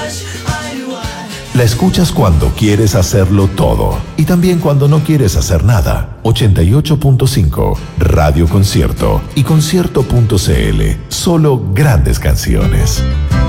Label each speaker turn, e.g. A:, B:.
A: La escuchas cuando quieres hacerlo todo y también cuando no quieres hacer nada. 88.5 Radio Concierto y concierto.cl. Solo grandes canciones.